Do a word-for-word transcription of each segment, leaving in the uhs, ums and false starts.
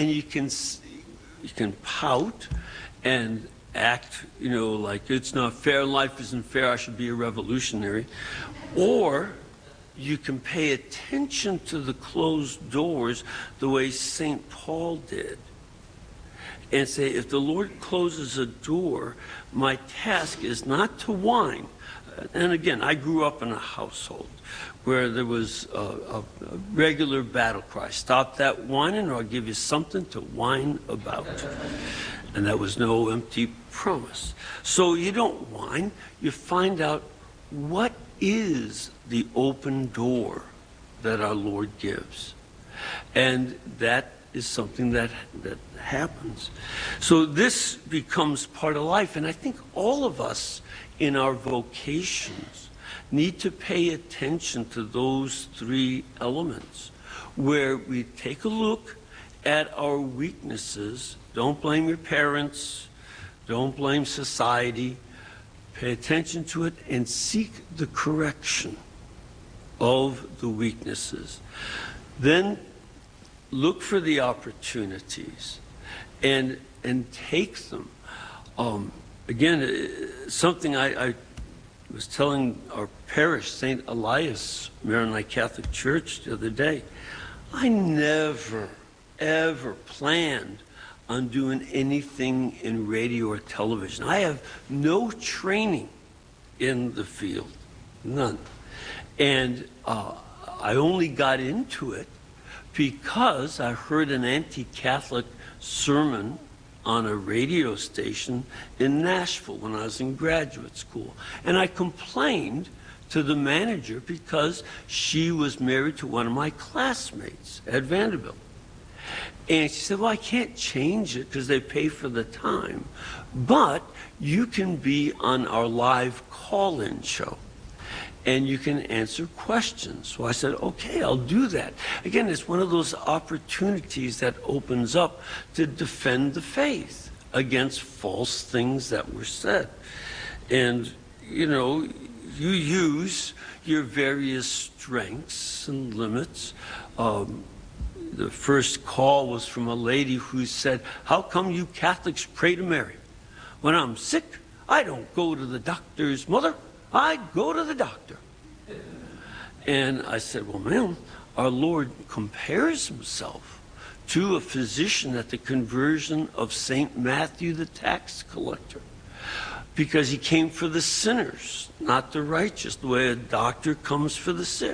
and you can you can pout and act, you know, like it's not fair, life isn't fair, I should be a revolutionary. Or you can pay attention to the closed doors the way Saint Paul did and say, if the Lord closes a door, my task is not to whine. And again, I grew up in a household where there was a, a, a regular battle cry. Stop that whining or I'll give you something to whine about. And that was no empty promise. So you don't whine, you find out what is the open door that our Lord gives. And that is something that, that happens. So this becomes part of life. And I think all of us in our vocations need to pay attention to those three elements, where we take a look at our weaknesses. Don't blame your parents. Don't blame society. Pay attention to it and seek the correction of the weaknesses. Then look for the opportunities and and take them. Um, again, something I, I was telling our parish, Saint Elias Maronite Catholic Church, the other day. I never, ever planned on doing anything in radio or television. I have no training in the field, none. And uh, I only got into it because I heard an anti-Catholic sermon on a radio station in Nashville when I was in graduate school. And I complained to the manager because she was married to one of my classmates at Vanderbilt. And she said, well, I can't change it because they pay for the time, but you can be on our live call-in show and you can answer questions. So I said, okay, I'll do that. Again, it's one of those opportunities that opens up to defend the faith against false things that were said. And, you know, you use your various strengths and limits. Um, The first call was from a lady who said, how come you Catholics pray to Mary? When I'm sick, I don't go to the doctor's mother, I go to the doctor. And I said, well, ma'am, our Lord compares himself to a physician at the conversion of Saint Matthew the tax collector, because he came for the sinners, not the righteous, the way a doctor comes for the sick.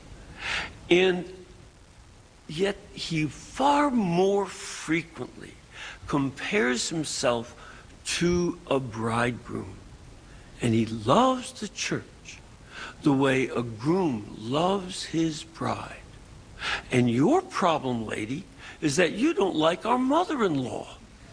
And yet he far more frequently compares himself to a bridegroom. And he loves the church the way a groom loves his bride. And your problem, lady, is that you don't like our mother-in-law.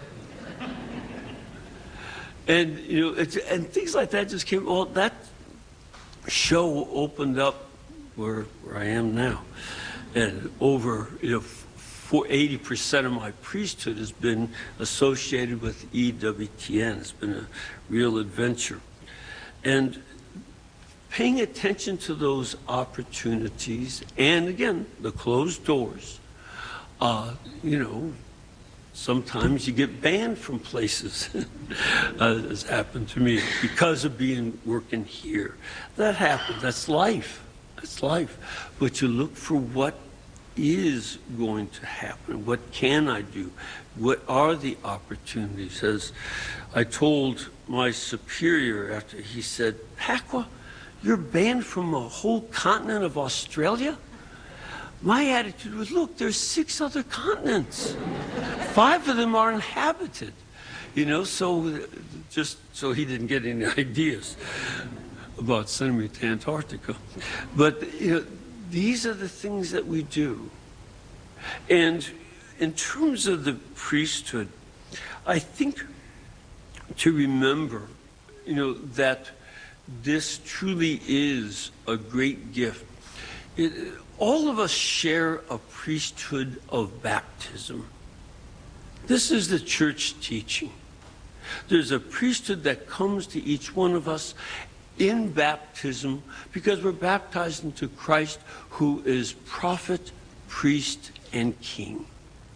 And, you know, it's, and things like that just came, well, that show opened up where, where I am now. And over, you know, for eighty percent of my priesthood has been associated with E W T N. It's been a real adventure. And paying attention to those opportunities, and again, the closed doors, uh, you know, sometimes you get banned from places, uh, as happened to me, because of being working here. That happens, that's life. It's life. But you look for what is going to happen. What can I do? What are the opportunities? As I told my superior after he said, Pacwa, you're banned from a whole continent of Australia? My attitude was, look, there's six other continents. Five of them are inhabited. You know, so just so he didn't get any ideas about sending me to Antarctica. But you know, these are the things that we do. And in terms of the priesthood, I think to remember, you know, that this truly is a great gift. It, all of us share a priesthood of baptism. This is the church teaching. There's a priesthood that comes to each one of us in baptism, because we're baptized into Christ, who is prophet, priest, and king.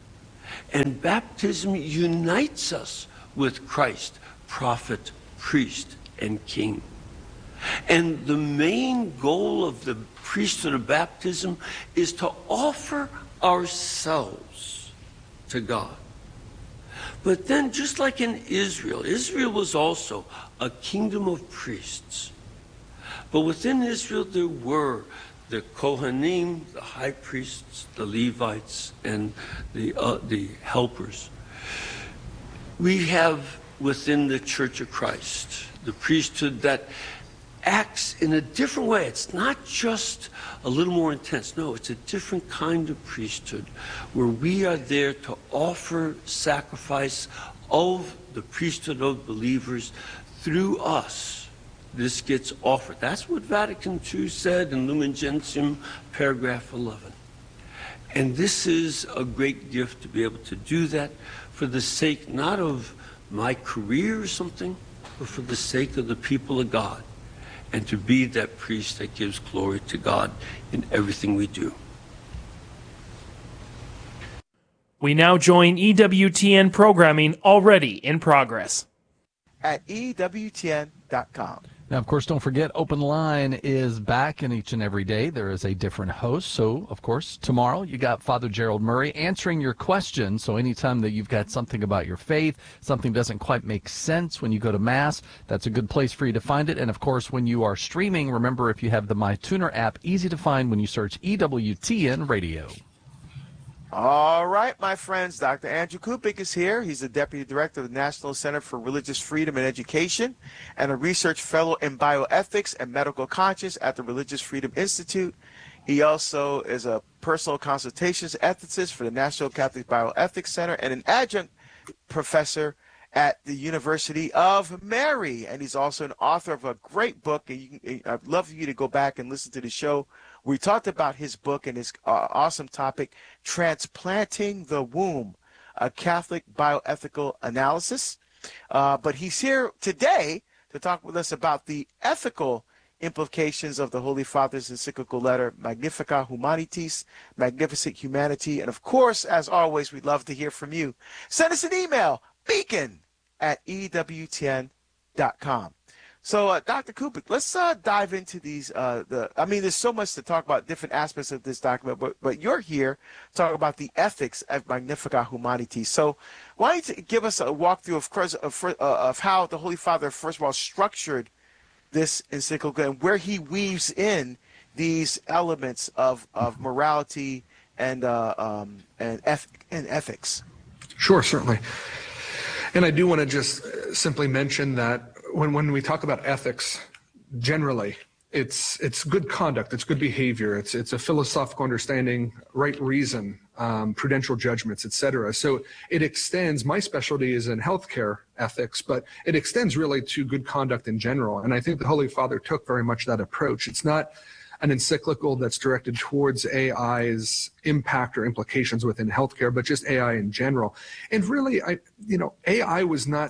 And baptism unites us with Christ, prophet, priest, and king. And the main goal of the priesthood of baptism is to offer ourselves to God. But then, just like in Israel, Israel was also a kingdom of priests. But within Israel, there were the Kohanim, the high priests, the Levites, and the, uh, the helpers. We have within the Church of Christ the priesthood that acts in a different way. It's not just a little more intense. No, it's a different kind of priesthood where we are there to offer sacrifice of the priesthood of believers through us. This gets offered. That's what Vatican Two said in Lumen Gentium, paragraph eleven. And this is a great gift to be able to do that for the sake not of my career or something, but for the sake of the people of God, and to be that priest that gives glory to God in everything we do. We now join E W T N programming already in progress at E W T N dot com. Now, of course, don't forget, Open Line is back, and each and every day there is a different host. So, of course, tomorrow you got Father Gerald Murray answering your questions. So anytime that you've got something about your faith, something doesn't quite make sense when you go to Mass, that's a good place for you to find it. And, of course, when you are streaming, remember, if you have the MyTuner app, easy to find when you search E W T N Radio. All right, my friends, Doctor Andrew Kupik is here. He's the Deputy Director of the National Center for Religious Freedom and Education and a Research Fellow in Bioethics and Medical Conscience at the Religious Freedom Institute. He also is a personal consultations ethicist for the National Catholic Bioethics Center and an adjunct professor at the University of Mary. And he's also an author of a great book. And you can, I'd love for you to go back and listen to the show. We talked about his book and his uh, awesome topic, Transplanting the Womb, a Catholic Bioethical Analysis. Uh, but he's here today to talk with us about the ethical implications of the Holy Father's encyclical letter, Magnificat Humanitas, Magnificent Humanity. And, of course, as always, we'd love to hear from you. Send us an email, beacon at E W T N dot com. So, uh, Doctor Kupik, let's uh, dive into these. Uh, the I mean, there's so much to talk about, different aspects of this document, but but you're here to talk about the ethics of Magnificat Humanitas. So, why don't you give us a walkthrough of course of, uh, of how the Holy Father, first of all, structured this encyclical and where he weaves in these elements of of morality and uh, um, and, eth- and ethics. Sure, certainly. And I do want to just simply mention that when when we talk about ethics, generally, it's it's good conduct, it's good behavior, it's it's a philosophical understanding, right reason, um, prudential judgments, et cetera. So it extends. My specialty is in healthcare ethics, but it extends really to good conduct in general. And I think the Holy Father took very much that approach. It's not an encyclical that's directed towards A I's impact or implications within healthcare, but just A I in general. And really, I, you know, A I was not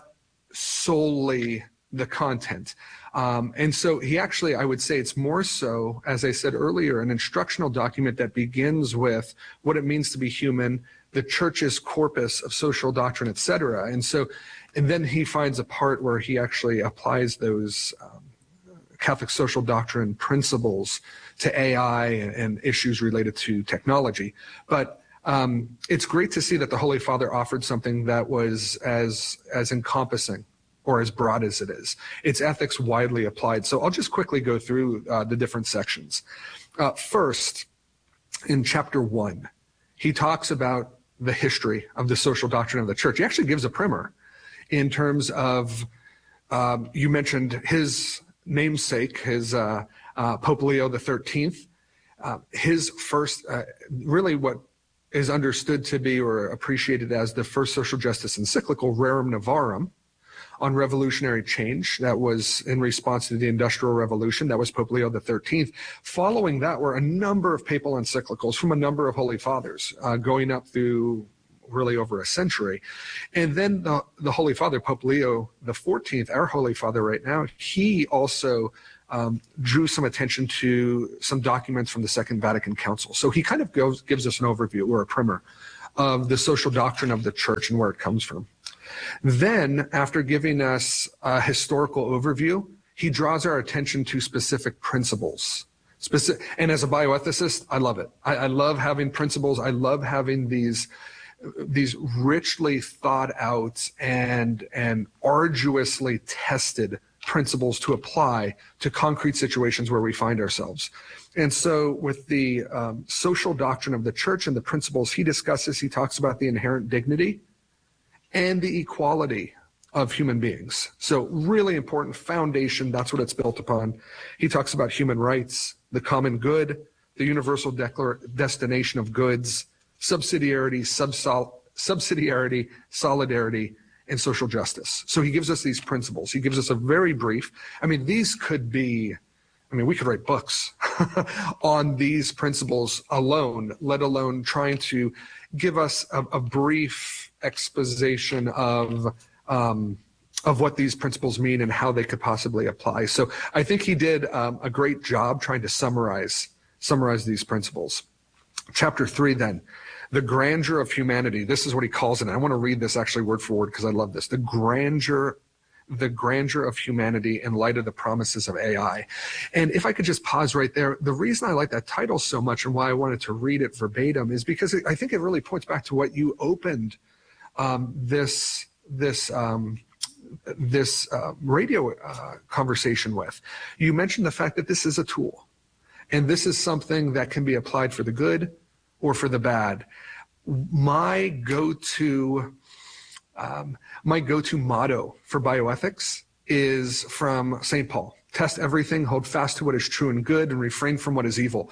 solely the content. Um, and so he actually, I would say it's more so, as I said earlier, an instructional document that begins with what it means to be human, the church's corpus of social doctrine, et cetera. And so, and then he finds a part where he actually applies those um, Catholic social doctrine principles to A I and, and issues related to technology. But um, it's great to see that the Holy Father offered something that was as as encompassing or as broad as it is. It's ethics widely applied. So I'll just quickly go through uh, the different sections. Uh, first, in chapter one, he talks about the history of the social doctrine of the church. He actually gives a primer in terms of, um, you mentioned his namesake, his uh, uh, Pope Leo the thirteenth, uh, his first, uh, really what is understood to be or appreciated as the first social justice encyclical, Rerum Novarum, on revolutionary change. That was in response to the Industrial Revolution. That was Pope Leo the thirteenth. Following that were a number of papal encyclicals from a number of Holy Fathers, uh, going up through really over a century. And then the, the Holy Father, Pope Leo the fourteenth, our Holy Father right now, he also um, drew some attention to some documents from the Second Vatican Council. So he kind of goes, gives us an overview or a primer of the social doctrine of the church and where it comes from. Then, after giving us a historical overview, he draws our attention to specific principles. Specific, and as a bioethicist, I love it. I, I love having principles. I love having these these richly thought out and and arduously tested principles to apply to concrete situations where we find ourselves. And so with the um, social doctrine of the church and the principles he discusses, he talks about the inherent dignity and the equality of human beings. So really important foundation, that's what it's built upon. He talks about human rights, the common good, the universal declar- destination of goods, subsidiarity, subsol- subsidiarity, solidarity, and social justice. So he gives us these principles. He gives us a very brief, I mean, these could be, I mean, we could write books on these principles alone, let alone trying to give us a, a brief exposition of um, of what these principles mean and how they could possibly apply. So I think he did um, a great job trying to summarize summarize these principles. Chapter three, then, the grandeur of humanity. This is what he calls it. And I want to read this actually word for word because I love this. The grandeur, the grandeur of humanity in light of the promises of A I. And if I could just pause right there, the reason I like that title so much and why I wanted to read it verbatim is because it, I think it really points back to what you opened um, this this um, this uh, radio uh, conversation with. You mentioned the fact that this is a tool, and this is something that can be applied for the good or for the bad. My go-to um, my go-to motto for bioethics is from Saint Paul: test everything, hold fast to what is true and good, and refrain from what is evil.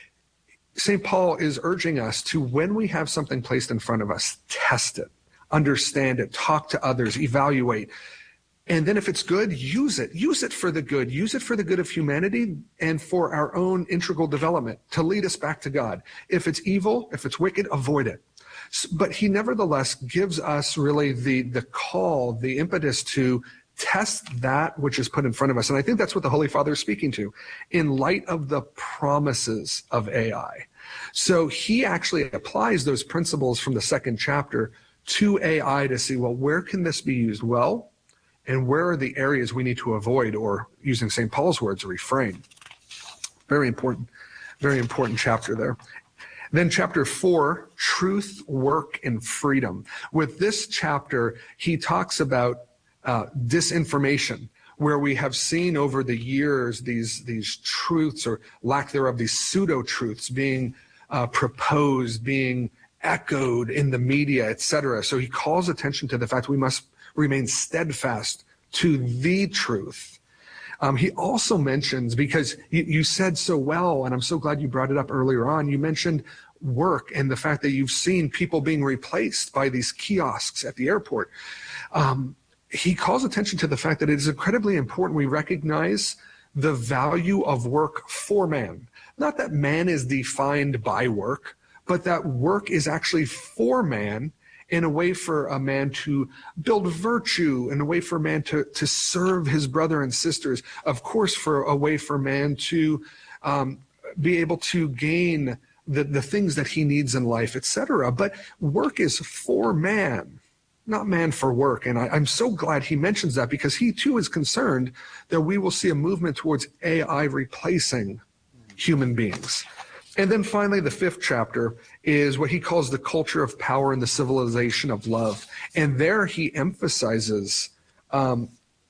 Saint Paul is urging us to, when we have something placed in front of us, test it, understand it, talk to others, evaluate. And then if it's good, use it. Use it for the good. Use it for the good of humanity and for our own integral development to lead us back to God. If it's evil, if it's wicked, avoid it. But he nevertheless gives us really the, the call, the impetus to test that which is put in front of us. And I think that's what the Holy Father is speaking to in light of the promises of A I. So he actually applies those principles from the second chapter to A I to see, well, where can this be used well? And where are the areas we need to avoid, or using Saint Paul's words, refrain? Very important, very important chapter there. Then chapter four, truth, work, and freedom. With this chapter, he talks about uh, disinformation, where we have seen over the years these, these truths or lack thereof, these pseudo-truths being uh, proposed, being echoed in the media, et cetera. So he calls attention to the fact we must remain steadfast to the truth. Um, he also mentions, because you, you said so well, and I'm so glad you brought it up earlier on, you mentioned work and the fact that you've seen people being replaced by these kiosks at the airport. Um, he calls attention to the fact that it is incredibly important we recognize the value of work for man. Not that man is defined by work, but that work is actually for man, in a way for a man to build virtue, in a way for man to, to serve his brother and sisters, of course, for a way for man to um, be able to gain the, the things that he needs in life, et cetera. But work is for man, not man for work. And I, I'm so glad he mentions that, because he too is concerned that we will see a movement towards A I replacing human beings. And then finally, the fifth chapter is what he calls the culture of power and the civilization of love. And there he emphasizes um,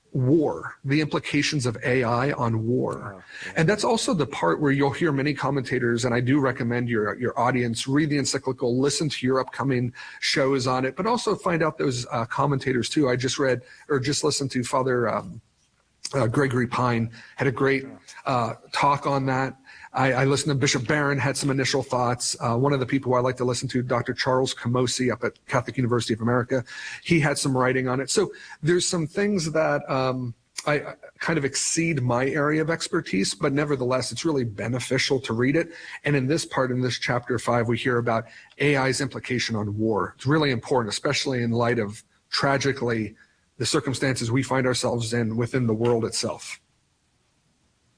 war, the implications of A I on war. Oh, yeah. And that's also the part where you'll hear many commentators, and I do recommend your, your audience read the encyclical, listen to your upcoming shows on it, but also find out those uh, commentators too. I just read, or just listened to Father um, uh, Gregory Pine, had a great uh, talk on that. I, I listened to Bishop Barron, had some initial thoughts. Uh, one of the people I like to listen to, Doctor Charles Camosi up at Catholic University of America, he had some writing on it. So there's some things that um, I, I kind of exceed my area of expertise, but nevertheless, it's really beneficial to read it. And in this part, in this chapter five, we hear about A I's implication on war. It's really important, especially in light of, tragically, the circumstances we find ourselves in within the world itself.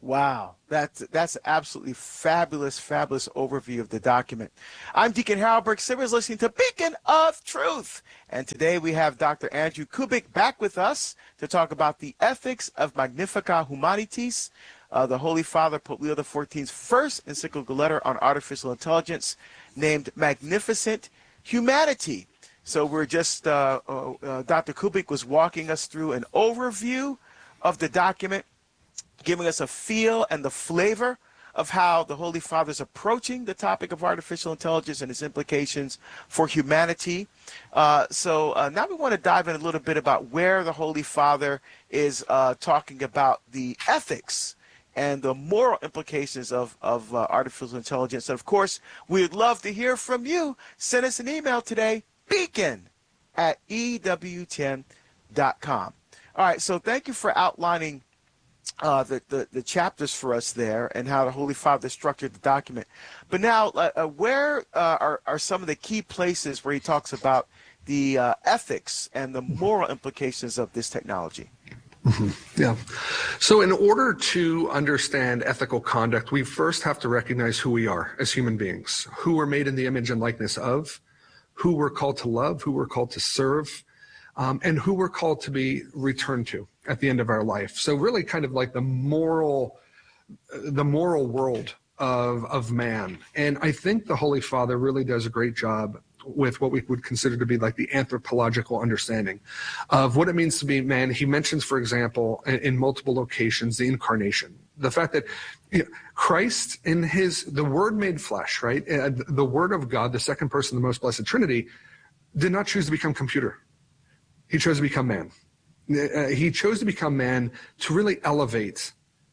Wow, that's that's absolutely fabulous, fabulous overview of the document. I'm Deacon Harold Burke Simmons, listening to Beacon of Truth, and today we have Doctor Andrew Kubik back with us to talk about the ethics of Magnificat Humanitas, uh, the Holy Father Pope Leo the fourteenth's first encyclical letter on artificial intelligence, named Magnificent Humanity. So we're just uh, uh, uh, Doctor Kubik was walking us through an overview of the document, giving us a feel and the flavor of how the Holy Father is approaching the topic of artificial intelligence and its implications for humanity. Uh, so uh, now we want to dive in a little bit about where the Holy Father is uh, talking about the ethics and the moral implications of, of uh, artificial intelligence. And of course, we'd love to hear from you. Send us an email today, beacon at E W T N dot com. All right, so thank you for outlining Uh, the, the, the chapters for us there and how the Holy Father structured the document. But now, uh, uh, where uh, are, are some of the key places where he talks about the uh, ethics and the moral implications of this technology? Mm-hmm. Yeah. So in order to understand ethical conduct, we first have to recognize who we are as human beings, who we're made in the image and likeness of, who we're called to love, who we're called to serve, um, and who we're called to be returned to at the end of our life. So really kind of like the moral, the moral world of, of man. And I think the Holy Father really does a great job with what we would consider to be like the anthropological understanding of what it means to be man. He mentions, for example, in, in multiple locations, the incarnation, the fact that you know, Christ in his, the Word made flesh, right? Uh, the Word of God, the second person of the most blessed Trinity, did not choose to become computer. He chose to become man. Uh, he chose to become man to really elevate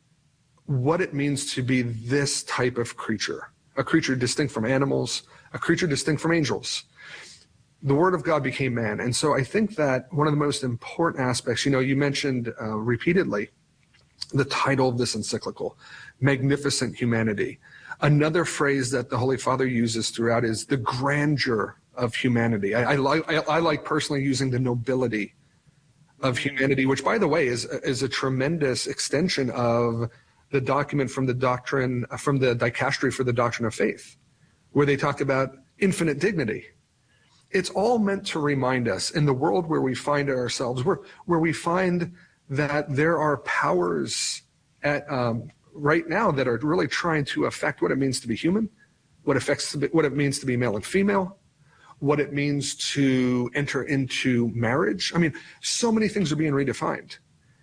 what it means to be this type of creature, a creature distinct from animals, a creature distinct from angels. The Word of God became man. And so I think that one of the most important aspects, you know, you mentioned uh, repeatedly the title of this encyclical, Magnificent Humanity. Another phrase that the Holy Father uses throughout is the grandeur of humanity. I, I, like, I, I like personally using the nobility of humanity, which, by the way, is is a tremendous extension of the document from the doctrine, from the Dicastery for the Doctrine of Faith, where they talk about infinite dignity. It's all meant to remind us in the world where we find ourselves, where, where we find that there are powers at um, right now that are really trying to affect what it means to be human, what affects what it means to be male and female, what it means to enter into marriage. I mean, so many things are being redefined.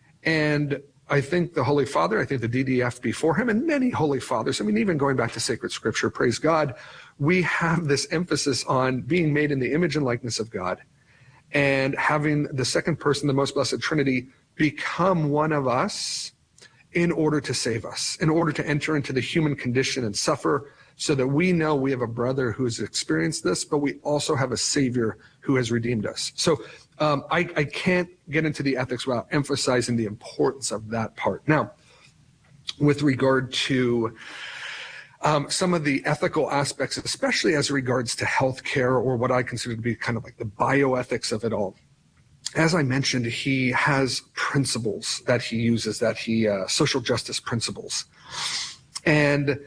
And I think the Holy Father, I think the D D F before him, and many Holy Fathers, I mean, even going back to sacred scripture, praise God, we have this emphasis on being made in the image and likeness of God and having the second person, the most blessed Trinity, become one of us in order to save us, in order to enter into the human condition and suffer, so that we know we have a brother who has experienced this, but we also have a Savior who has redeemed us. So um, I, I can't get into the ethics without emphasizing the importance of that part. Now, with regard to um, some of the ethical aspects, especially as regards to healthcare, or what I consider to be kind of like the bioethics of it all, as I mentioned, he has principles that he uses, that he, uh, social justice principles. And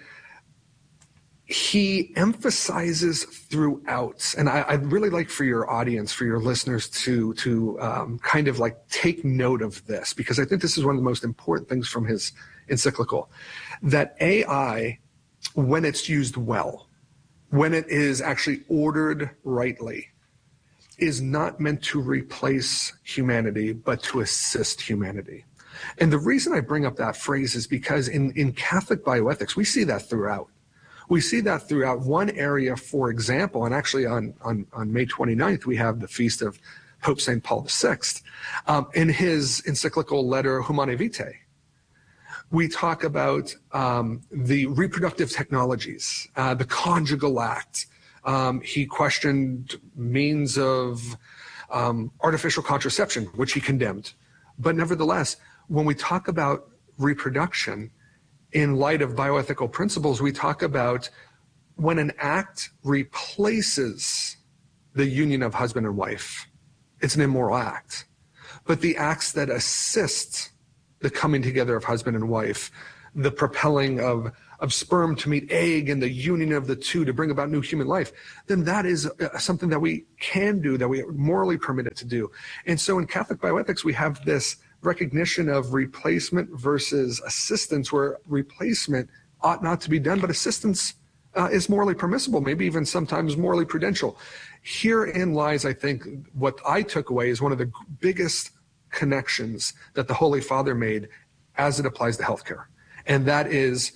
he emphasizes throughout, and I, I'd really like for your audience, for your listeners to, to um, kind of like take note of this, because I think this is one of the most important things from his encyclical, that A I, when it's used well, when it is actually ordered rightly, is not meant to replace humanity, but to assist humanity. And the reason I bring up that phrase is because in, in Catholic bioethics, we see that throughout. We see that throughout. One area, for example, and actually on, on, on May twenty-ninth, we have the feast of Pope Saint Paul the Sixth. Um, in his encyclical letter, Humanae Vitae, we talk about um, the reproductive technologies, uh, the conjugal act. Um, he questioned means of um, artificial contraception, which he condemned. But nevertheless, when we talk about reproduction, in light of bioethical principles, we talk about when an act replaces the union of husband and wife, it's an immoral act. But the acts that assist the coming together of husband and wife, the propelling of, of sperm to meet egg and the union of the two to bring about new human life, then that is uh, something that we can do, that we are morally permitted to do. And so in Catholic bioethics, we have this recognition of replacement versus assistance, where replacement ought not to be done, but assistance uh, is morally permissible, maybe even sometimes morally prudential. Herein lies, I think, what I took away is one of the biggest connections that the Holy Father made as it applies to healthcare. And that is,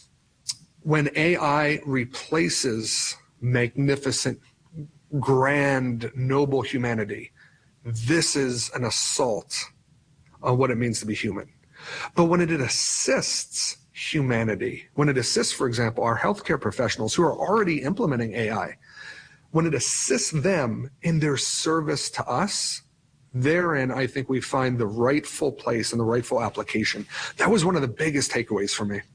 when A I replaces magnificent, grand, noble humanity, this is an assault on what it means to be human. But when it assists humanity, when it assists, for example, our healthcare professionals who are already implementing A I, when it assists them in their service to us, therein, I think we find the rightful place and the rightful application. That was one of the biggest takeaways for me.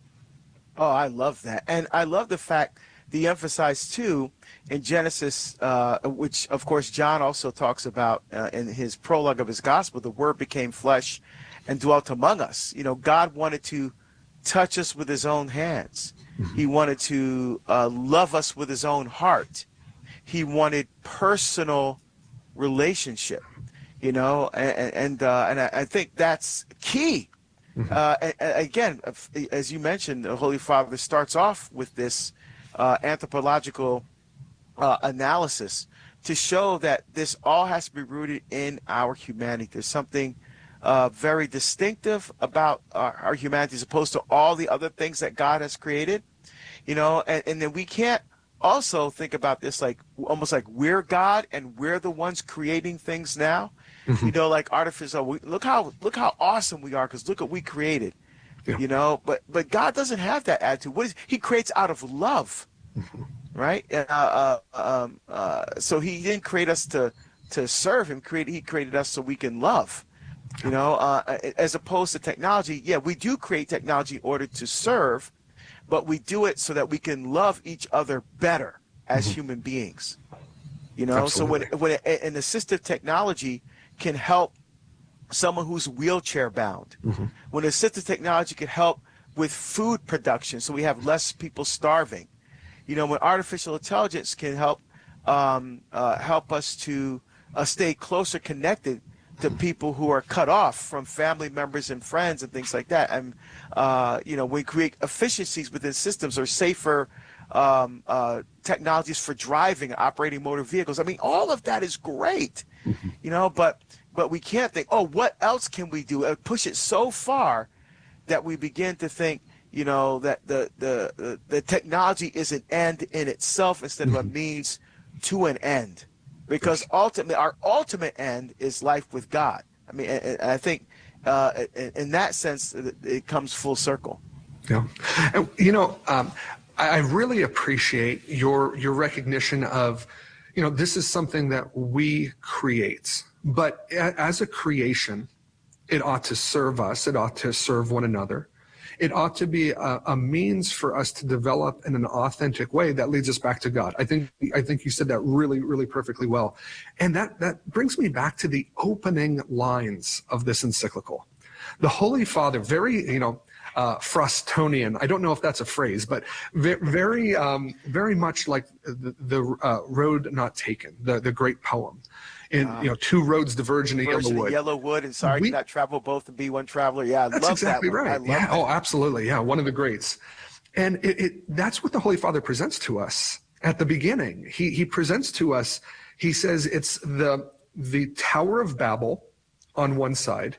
Oh, I love that. And I love the fact that you emphasize, too, in Genesis, uh, which, of course, John also talks about uh, in his prologue of his gospel, the Word became flesh and dwelt among us. You know, God wanted to touch us with his own hands. Mm-hmm. He wanted to uh, love us with his own heart. He wanted personal relationship, you know, and and, uh, and I think that's key. Mm-hmm. Uh, and, and again, as you mentioned, the Holy Father starts off with this uh, anthropological uh, analysis to show that this all has to be rooted in our humanity. There's something uh, very distinctive about our, our humanity as opposed to all the other things that God has created, you know, and, and then we can't also think about this like almost like we're God and we're the ones creating things now. Mm-hmm. You know, like artificial. We, look how look how awesome we are because look what we created. Yeah. You know, but but God doesn't have that attitude. What is He creates out of love, mm-hmm. right? Uh, uh, um, uh, so He didn't create us to to serve Him. Create He created us so we can love. You know, uh, as opposed to technology. Yeah, we do create technology in order to serve, but we do it so that we can love each other better as mm-hmm. human beings. You know, Absolutely. so when when an assistive technology can help someone who's wheelchair bound, mm-hmm. when assistive technology can help with food production so we have less people starving, you know, when artificial intelligence can help um, uh, help us to uh, stay closer connected to people who are cut off from family members and friends and things like that. And, uh, you know, we create efficiencies within systems or safer um, uh, technologies for driving and operating motor vehicles. I mean, all of that is great, mm-hmm. you know, but but we can't think, oh, what else can we do? Uh, push it so far that we begin to think, you know, that the, the, the, the technology is an end in itself instead mm-hmm. of a means to an end. Because yes. ultimately, our ultimate end is life with God. I mean, and, and I think uh, in, in that sense, it, it comes full circle. Yeah. And, you know, um, I really appreciate your your recognition of, you know, this is something that we create. But as a creation, it ought to serve us. It ought to serve one another. It ought to be a, a means for us to develop in an authentic way that leads us back to God. I think I think you said that really, really perfectly well. And that, that brings me back to the opening lines of this encyclical. The Holy Father, very, you know, uh, Frostonian, I don't know if that's a phrase, but very, um, very much like the, the uh, Road Not Taken, the, the great poem. And, uh, you know, two roads diverge in a yellow wood. Yellow wood, and sorry we, to not travel both and be one traveler. Yeah, I that's love exactly that one. right. I love yeah. that. Oh, absolutely. Yeah, one of the greats. And it, it, that's what the Holy Father presents to us at the beginning. He he presents to us. He says it's the the Tower of Babel on one side,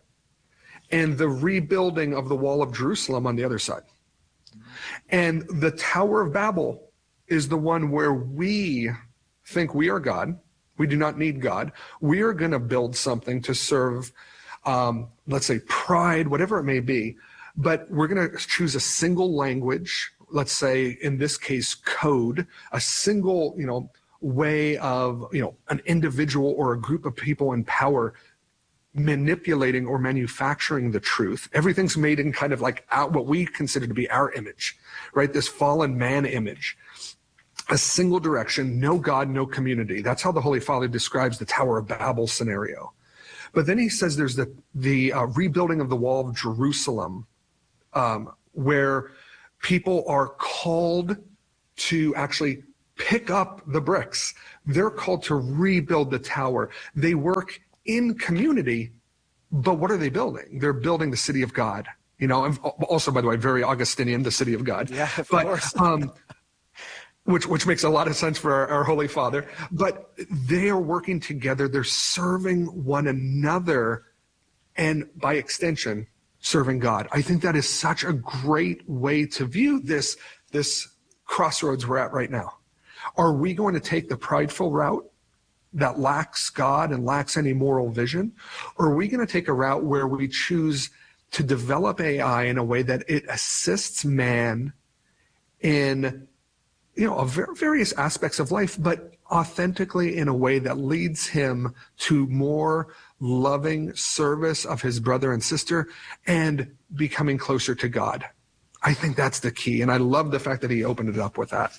and the rebuilding of the Wall of Jerusalem on the other side. And the Tower of Babel is the one where we think we are God. We do not need God. We are going to build something to serve, um, let's say, pride, whatever it may be. But we're going to choose a single language, let's say, in this case, code, a single, you know, way of, you know, an individual or a group of people in power manipulating or manufacturing the truth. Everything's made in kind of like out, what we consider to be our image, right? This fallen man image. A single direction, no God, no community. That's how the Holy Father describes the Tower of Babel scenario. But then he says there's the, the uh, rebuilding of the Wall of Jerusalem, um, where people are called to actually pick up the bricks. They're called to rebuild the tower. They work in community, but what are they building? They're building the city of God. You know, and also, by the way, very Augustinian, the city of God. Yeah, of but, course. um, which which makes a lot of sense for our, our Holy Father. But they are working together. They're serving one another, and by extension, serving God. I think that is such a great way to view this this crossroads we're at right now. Are we going to take the prideful route that lacks God and lacks any moral vision? Or are we going to take a route where we choose to develop A I in a way that it assists man in, you know, various aspects of life, but authentically in a way that leads him to more loving service of his brother and sister and becoming closer to God? I think that's the key. And I love the fact that he opened it up with that.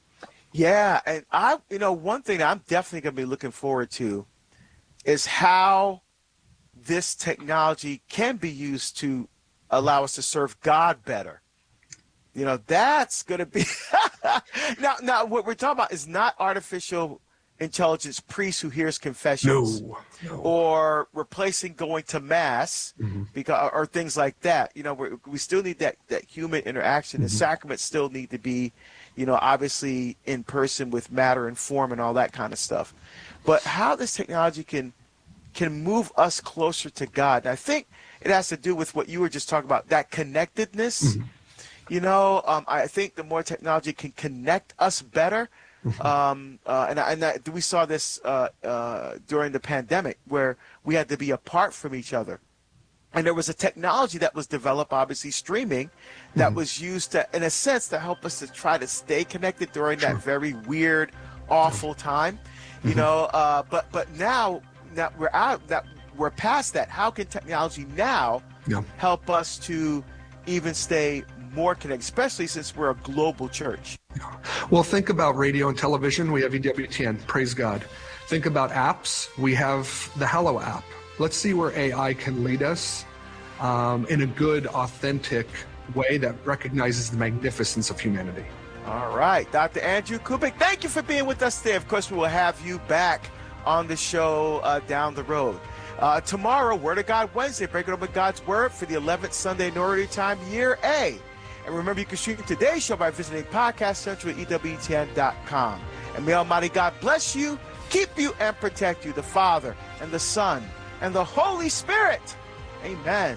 Yeah, and I, you know, one thing that I'm definitely going to be looking forward to is how this technology can be used to allow us to serve God better. You know, that's going to be now. Now, what we're talking about is not artificial intelligence priest who hears confessions, No, no. or replacing going to mass, Mhm. because or things like that. You know, we we still need that that human interaction. Mm-hmm. The sacraments still need to be, you know, obviously in person with matter and form and all that kind of stuff. But how this technology can can move us closer to God. And I think it has to do with what you were just talking about, that connectedness. Mm-hmm. You know, um, I think the more technology can connect us better, um, uh, and, and that, we saw this uh, uh, during the pandemic where we had to be apart from each other. And there was a technology that was developed, obviously streaming, that Mm-hmm. was used to, in a sense, to help us to try to stay connected during that very weird, awful time. You Mm-hmm. know, uh, but but now that we're out, that we're past that, how can technology now Yeah. help us to even stay more connected, especially since we're a global church? Well, think about radio and television. We have E W T N, praise God. Think about apps. We have the Hallow app. Let's see where A I can lead us um, in a good, authentic way that recognizes the magnificence of humanity. All right, Doctor Andrew Kubik, thank you for being with us today. Of course, we will have you back on the show uh, down the road. Uh, tomorrow, Word of God Wednesday, breaking open God's Word for the eleventh Sunday in Ordinary Time, Year A. And remember, you can stream today's show by visiting Podcast Central at E W T N dot com. And may Almighty God bless you, keep you, and protect you, the Father, and the Son, and the Holy Spirit. Amen.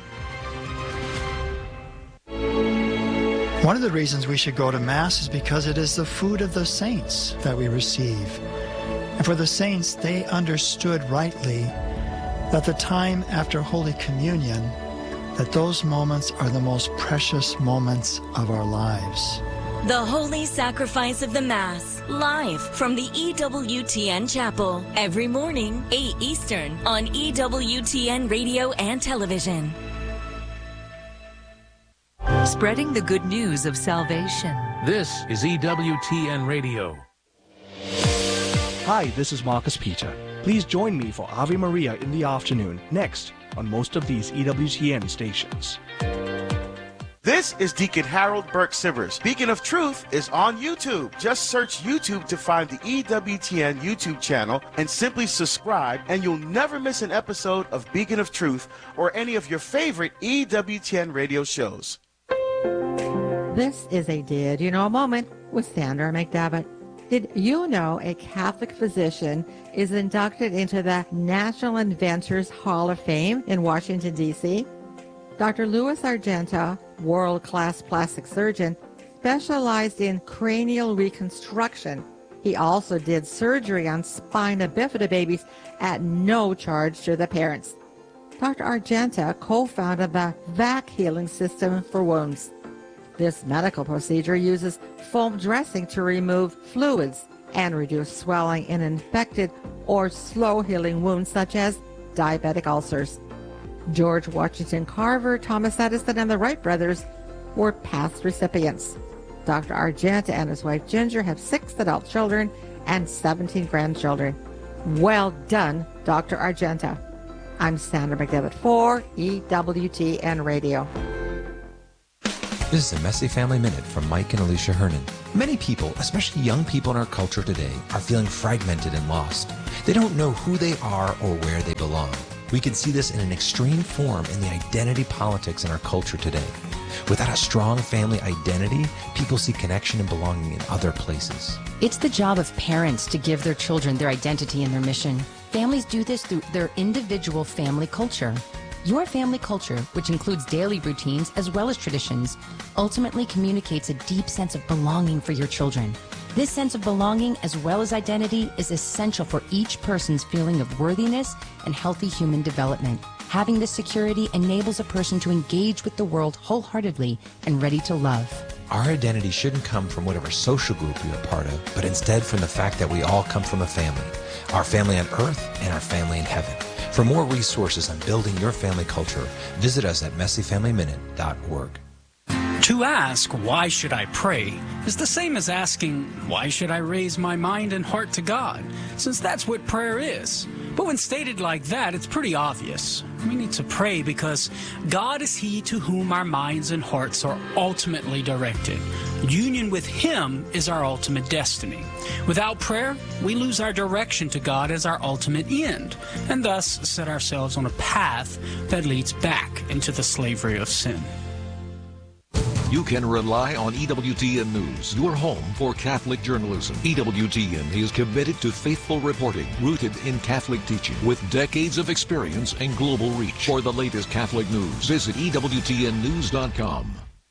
One of the reasons we should go to Mass is because it is the food of the saints that we receive. And for the saints, they understood rightly that the time after Holy Communion, that those moments are the most precious moments of our lives. The Holy Sacrifice of the Mass, live from the E W T N Chapel, every morning, eight Eastern, on E W T N Radio and Television. Spreading the good news of salvation. This is E W T N Radio. Hi, this is Marcus Peter. Please join me for Ave Maria in the afternoon, next on most of these E W T N stations. This is Deacon Harold Burke Sivers. Beacon of Truth is on YouTube. Just search YouTube to find the E W T N YouTube channel and simply subscribe, and you'll never miss an episode of Beacon of Truth or any of your favorite E W T N radio shows. This is a Did You Know moment with Sandra McDevitt. Did you know a Catholic physician is inducted into the National Inventors Hall of Fame in Washington, D C? Doctor Louis Argenta, world-class plastic surgeon, specialized in cranial reconstruction. He also did surgery on spina bifida babies at no charge to the parents. Doctor Argenta co-founded the V A C healing system for wounds. This medical procedure uses foam dressing to remove fluids and reduce swelling in infected or slow-healing wounds such as diabetic ulcers. George Washington Carver, Thomas Edison, and the Wright brothers were past recipients. Doctor Argenta and his wife Ginger have six adult children and seventeen grandchildren. Well done, Doctor Argenta. I'm Sandra McDevitt for E W T N Radio. This is a Messy Family Minute from Mike and Alicia Hernan. Many people, especially young people in our culture today, are feeling fragmented and lost. They don't know who they are or where they belong. We can see this in an extreme form in the identity politics in our culture today. Without a strong family identity, people see connection and belonging in other places. It's the job of parents to give their children their identity and their mission. Families do this through their individual family culture. Your family culture, which includes daily routines as well as traditions, ultimately communicates a deep sense of belonging for your children. This sense of belonging as well as identity is essential for each person's feeling of worthiness and healthy human development. Having this security enables a person to engage with the world wholeheartedly and ready to love. Our identity shouldn't come from whatever social group we are part of, but instead from the fact that we all come from a family. Our family on earth and our family in heaven. For more resources on building your family culture, visit us at messy family minute dot org. To ask, why should I pray, is the same as asking, why should I raise my mind and heart to God, since that's what prayer is. But when stated like that, it's pretty obvious. We need to pray because God is He to whom our minds and hearts are ultimately directed. Union with Him is our ultimate destiny. Without prayer, we lose our direction to God as our ultimate end, and thus set ourselves on a path that leads back into the slavery of sin. You can rely on E W T N News, your home for Catholic journalism. E W T N is committed to faithful reporting, rooted in Catholic teaching, with decades of experience and global reach. For the latest Catholic news, visit E W T N news dot com.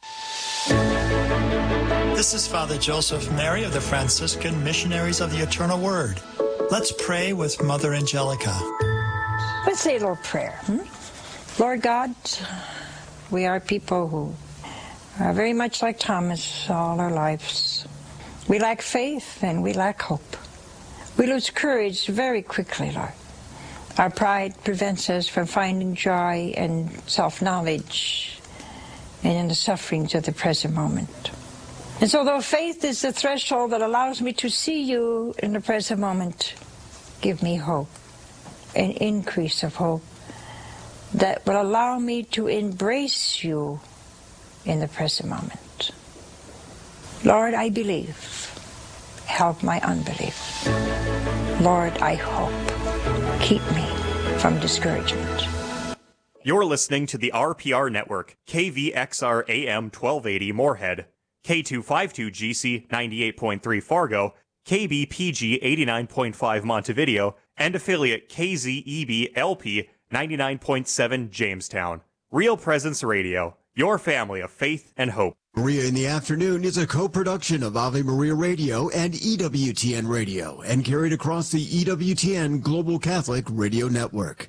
This is Father Joseph Mary of the Franciscan Missionaries of the Eternal Word. Let's pray with Mother Angelica. Let's say a little prayer. Hmm? Lord God, we are people who are very much like Thomas all our lives. We lack faith and we lack hope. We lose courage very quickly, Lord. Our pride prevents us from finding joy and self-knowledge and in the sufferings of the present moment. And so though faith is the threshold that allows me to see you in the present moment, give me hope, an increase of hope that will allow me to embrace you in the present moment. Lord, I believe. Help my unbelief. Lord, I hope. Keep me from discouragement. You're listening to the R P R Network, K V X R A M twelve eighty Moorhead, K two fifty-two G C ninety-eight point three Fargo, K B P G eighty-nine point five Montevideo, and affiliate K Z E B L P ninety-nine point seven Jamestown. Real Presence Radio. Your family of faith and hope. Maria in the Afternoon is a co-production of Ave Maria Radio and E W T N Radio and carried across the E W T N Global Catholic Radio Network.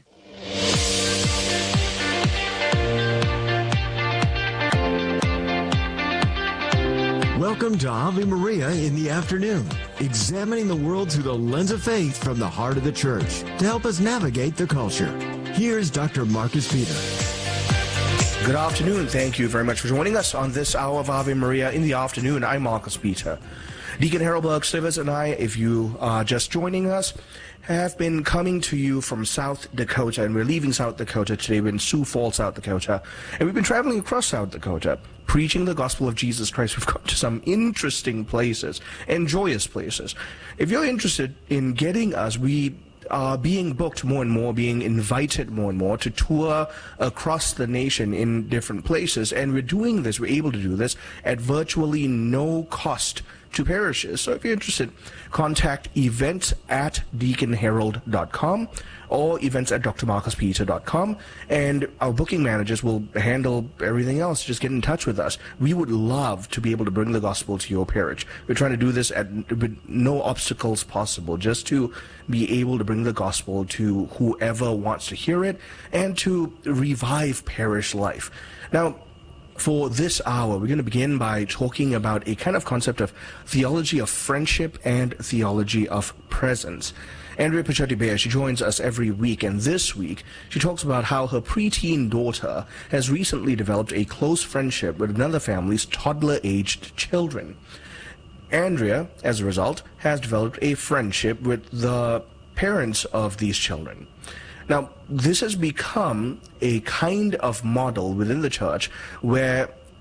Welcome to Ave Maria in the Afternoon, examining the world through the lens of faith from the heart of the Church to help us navigate the culture. Here's Doctor Marcus Peter. Good afternoon. Thank you very much for joining us on this hour of Ave Maria in the Afternoon. I'm Marcus Peter. Deacon Harold Berg-Slivers and I, if you are just joining us, have been coming to you from South Dakota, and we're leaving South Dakota today. We're in Sioux Falls, South Dakota, and we've been traveling across South Dakota, preaching the gospel of Jesus Christ. We've gone to some interesting places and joyous places. If you're interested in getting us, we are being booked more and more, being invited more and more to tour across the nation in different places. And we're doing this, we're able to do this at virtually no cost to parishes. So if you're interested, contact events at deacon harold dot com or events at d r marcus peter dot com, and our booking managers will handle everything else. Just get in touch with us. We would love to be able to bring the gospel to your parish. We're trying to do this at with no obstacles possible, just to be able to bring the gospel to whoever wants to hear it and to revive parish life. Now, for this hour, we're going to begin by talking about a kind of concept of theology of friendship and theology of presence. Andrea Pichetti-Beyer, she joins us every week, and this week she talks about how her preteen daughter has recently developed a close friendship with another family's toddler-aged children. Andrea, as a result, has developed a friendship with the parents of these children. Now, this has become a kind of model within the church where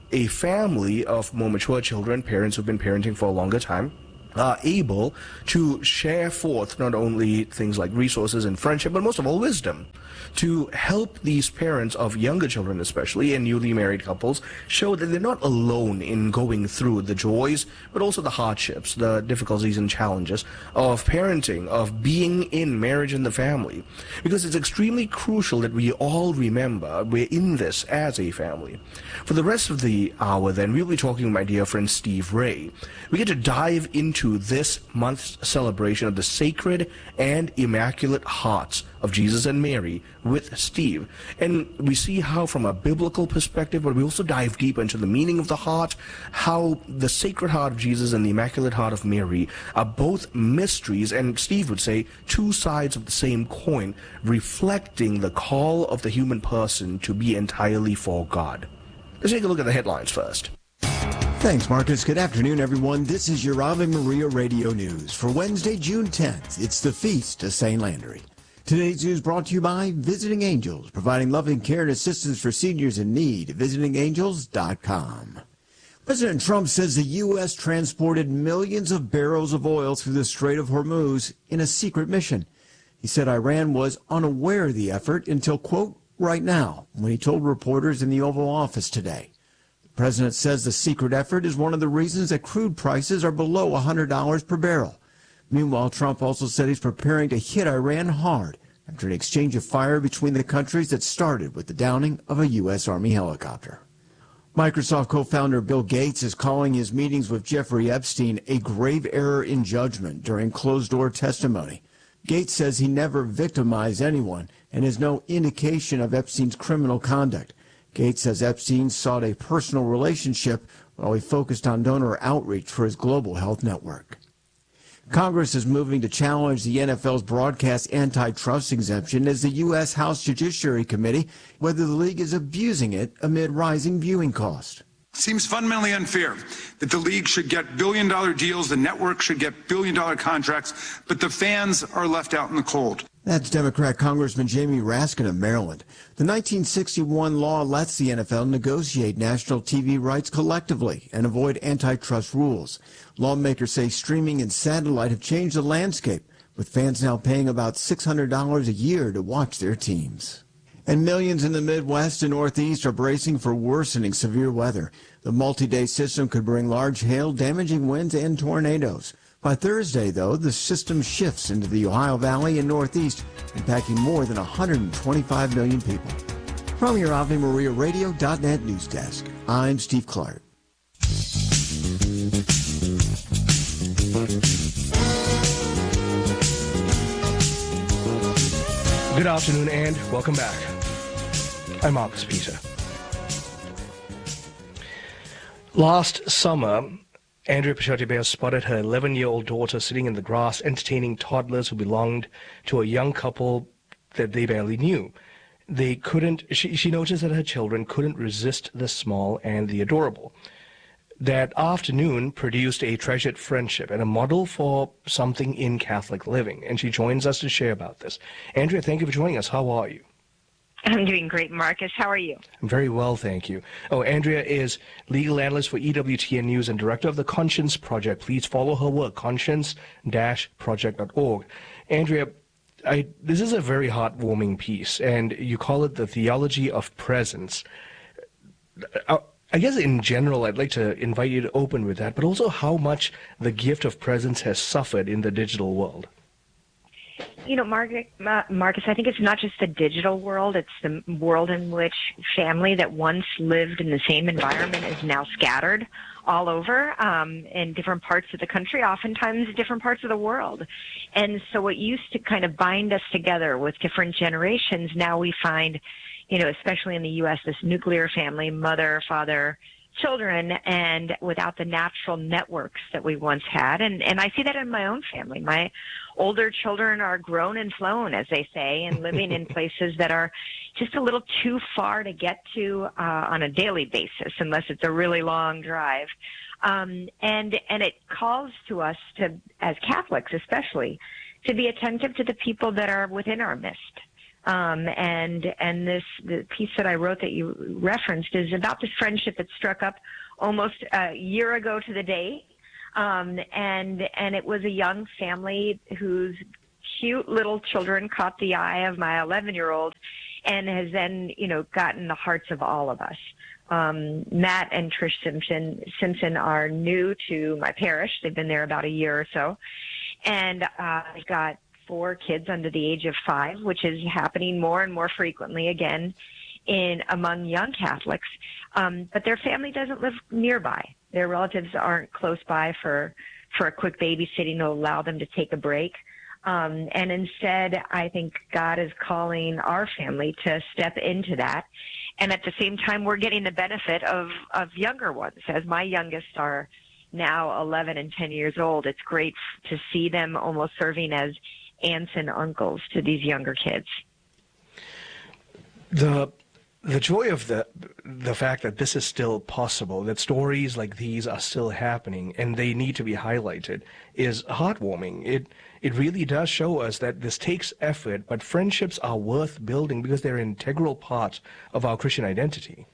a family of more mature children, parents who've been parenting for a longer time, are able to share forth not only things like resources and friendship, but most of all wisdom, to help these parents of younger children especially, and newly married couples, show that they're not alone in going through the joys, but also the hardships, the difficulties and challenges of parenting, of being in marriage and the family. Because it's extremely crucial that we all remember we're in this as a family. For the rest of the hour, then, we'll be talking with my dear friend Steve Ray. We get to dive into this month's celebration of the Sacred and Immaculate Hearts of Jesus and Mary with Steve. And we see how, from a biblical perspective, but we also dive deeper into the meaning of the heart, how the Sacred Heart of Jesus and the Immaculate Heart of Mary are both mysteries, and Steve would say two sides of the same coin, reflecting the call of the human person to be entirely for God. Let's take a look at the headlines first. Thanks, Marcus. Good afternoon, everyone. This is your Ave Maria Radio News for Wednesday, June tenth. It's the Feast of Saint Landry. Today's news brought to you by Visiting Angels, providing loving care and assistance for seniors in need. visiting angels dot com. President Trump says the U S transported millions of barrels of oil through the Strait of Hormuz in a secret mission. He said Iran was unaware of the effort until, quote, right now, when he told reporters in the Oval Office today. The president says the secret effort is one of the reasons that crude prices are below one hundred dollars per barrel. Meanwhile, Trump also said he's preparing to hit Iran hard after an exchange of fire between the countries that started with the downing of a U S Army helicopter. Microsoft co-founder Bill Gates is calling his meetings with Jeffrey Epstein a grave error in judgment during closed-door testimony. Gates says he never victimized anyone and has no indication of Epstein's criminal conduct. Gates says Epstein sought a personal relationship while he focused on donor outreach for his global health network. Congress is moving to challenge the N F L's broadcast antitrust exemption as the U S House Judiciary Committee whether the league is abusing it amid rising viewing costs. Seems fundamentally unfair that the league should get billion-dollar deals, the network should get billion-dollar contracts, but the fans are left out in the cold. That's Democrat Congressman Jamie Raskin of Maryland. The nineteen sixty-one law lets the N F L negotiate national T V rights collectively and avoid antitrust rules. Lawmakers say streaming and satellite have changed the landscape, with fans now paying about six hundred dollars a year to watch their teams. And millions in the Midwest and Northeast are bracing for worsening severe weather. The multi-day system could bring large hail, damaging winds, and tornadoes. By Thursday, though, the system shifts into the Ohio Valley and Northeast, impacting more than one hundred twenty-five million people. From your Ave Maria Radio dot net news desk, I'm Steve Clark. Good afternoon and welcome back. I'm Marcus Peter. Last summer, Andrea Pichotti-Bear spotted her eleven-year-old daughter sitting in the grass entertaining toddlers who belonged to a young couple that they barely knew. They couldn't, she, she noticed that her children couldn't resist the small and the adorable. That afternoon produced a treasured friendship and a model for something in Catholic living, and she joins us to share about this. Andrea, thank you for joining us. How are you? I'm doing great, Marcus. How are you? I'm very well, thank you. Oh, Andrea is legal analyst for E W T N News and director of the Conscience Project. Please follow her work, conscience dash project dot org. Andrea, I, this is a very heartwarming piece, and you call it the theology of presence. I, I guess in general, I'd like to invite you to open with that, but also how much the gift of presence has suffered in the digital world. You know, Margaret, uh, Marcus, I think it's not just the digital world. It's the world in which family that once lived in the same environment is now scattered all over um, in different parts of the country, oftentimes different parts of the world. And so what used to kind of bind us together with different generations, now we find, you know, especially in the U S, this nuclear family, mother, father, children, and without the natural networks that we once had. And, and I see that in my own family. My older children are grown and flown, as they say, and living in places that are just a little too far to get to uh, on a daily basis, unless it's a really long drive. Um, and, and it calls to us to, as Catholics especially, to be attentive to the people that are within our midst. Um, and and this the piece that I wrote that you referenced is about this friendship that struck up almost a year ago to the day. Um, and and it was a young family whose cute little children caught the eye of my eleven-year-old and has then, you know, gotten the hearts of all of us. Um, Matt and Trish Simpson, Simpson are new to my parish. They've been there about a year or so. And uh, they've got four kids under the age of five, which is happening more and more frequently again in among young Catholics. Um, but their family doesn't live nearby. Their relatives aren't close by for, for a quick babysitting to allow them to take a break. Um, and instead, I think God is calling our family to step into that. And at the same time, we're getting the benefit of, of younger ones. As my youngest are now eleven and ten years old, it's great to see them almost serving as aunts and uncles to these younger kids. The the joy of the the fact that this is still possible, that stories like these are still happening and they need to be highlighted, is heartwarming. It it really does show us that this takes effort, but friendships are worth building because they're an integral part of our Christian identity.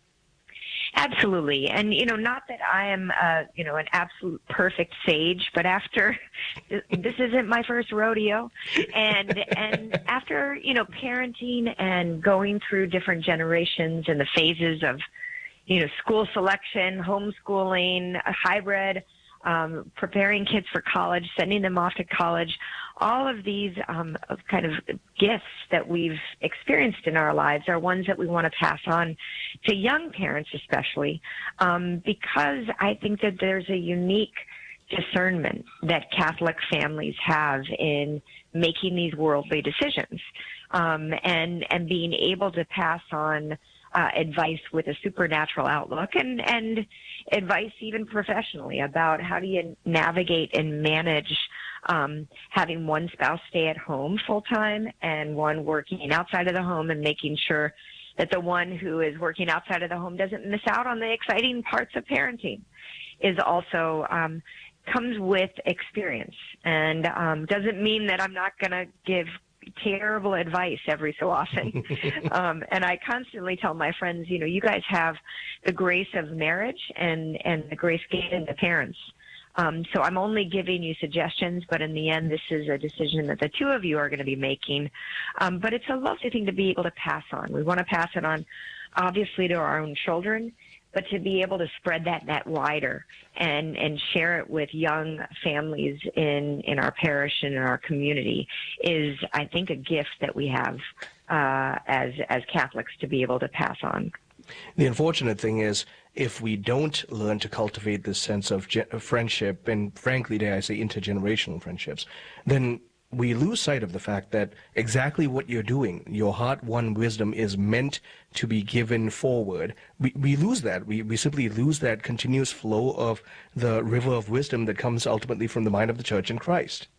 Absolutely. And, you know, not that I am, uh, you know, an absolute perfect sage, but after, this isn't my first rodeo. And, and after, you know, parenting and going through different generations and the phases of, you know, school selection, homeschooling, hybrid, um, preparing kids for college, sending them off to college, all of these um, kind of gifts that we've experienced in our lives are ones that we want to pass on to young parents especially, um, because I think that there's a unique discernment that Catholic families have in making these worldly decisions, um, and, and being able to pass on Uh, advice with a supernatural outlook and, and advice even professionally about how do you navigate and manage um, having one spouse stay at home full time and one working outside of the home, and making sure that the one who is working outside of the home doesn't miss out on the exciting parts of parenting is also um, comes with experience, and um, doesn't mean that I'm not going to give terrible advice every so often. um, and I constantly tell my friends, you know, you guys have the grace of marriage and, and the grace given to parents. Um, so I'm only giving you suggestions, but in the end, this is a decision that the two of you are going to be making. Um, but it's a lovely thing to be able to pass on. We want to pass it on, obviously, to our own children, but to be able to spread that net wider and, and share it with young families in, in our parish and in our community is, I think, a gift that we have uh, as, as Catholics to be able to pass on. The unfortunate thing is, if we don't learn to cultivate this sense of ge- friendship, and frankly, dare I say, intergenerational friendships, then we lose sight of the fact that exactly what you're doing, your heart-won wisdom, is meant to be given forward. We, we lose that. We, we simply lose that continuous flow of the river of wisdom that comes ultimately from the mind of the Church in Christ.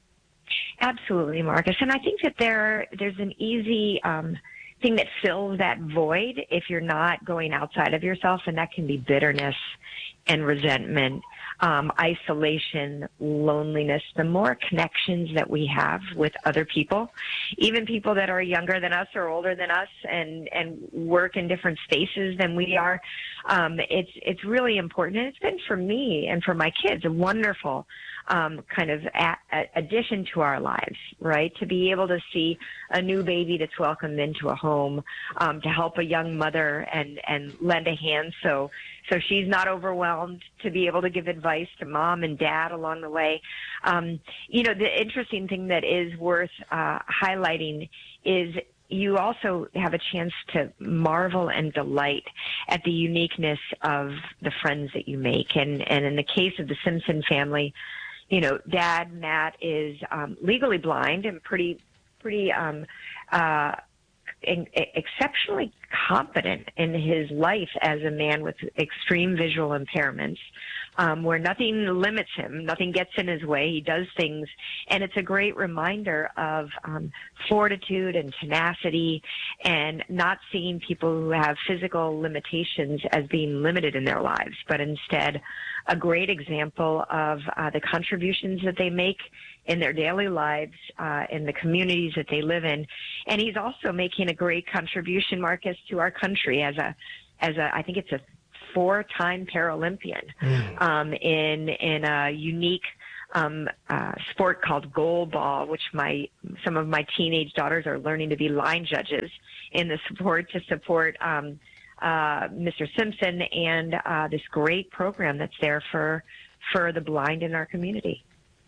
Absolutely, Marcus. And I think that there there's an easy um, thing that fills that void if you're not going outside of yourself, and that can be bitterness and resentment, um, isolation, loneliness. The more connections that we have with other people, even people that are younger than us or older than us and, and work in different spaces than we are, um, it's, it's really important. And it's been for me and for my kids a wonderful um, kind of a- a addition to our lives, right? To be able to see a new baby that's welcomed into a home, um, to help a young mother and, and lend a hand so so she's not overwhelmed, to be able to give advice to mom and dad along the way. Um, you know, the interesting thing that is worth uh, highlighting is you also have a chance to marvel and delight at the uniqueness of the friends that you make. And, and in the case of the Simpson family, you know, Dad, Matt, is um, legally blind and pretty, pretty um, uh, in, exceptionally confident in his life as a man with extreme visual impairments, um, where nothing limits him, nothing gets in his way. He does things, and it's a great reminder of um, fortitude and tenacity, and not seeing people who have physical limitations as being limited in their lives, but instead a great example of uh, the contributions that they make in their daily lives, uh, in the communities that they live in. And he's also making a great contribution, Marcus, to our country as a, as a, I think it's a four-time Paralympian, mm. um, in, in a unique, um, uh, sport called goalball, which my, some of my teenage daughters are learning to be line judges in the sport to support, um, uh, Mister Simpson and, uh, this great program that's there for, for the blind in our community.